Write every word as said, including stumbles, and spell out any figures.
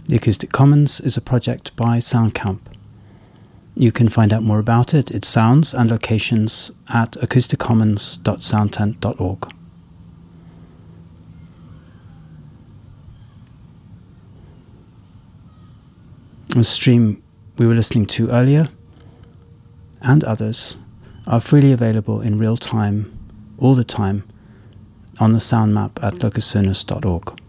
The Acoustic Commons is a project by SoundCamp. You can find out more about it, its sounds and locations at acoustic commons dot soundtent dot org. The stream we were listening to earlier and others are freely available in real time, all the time, on the sound map at locus sonus dot org.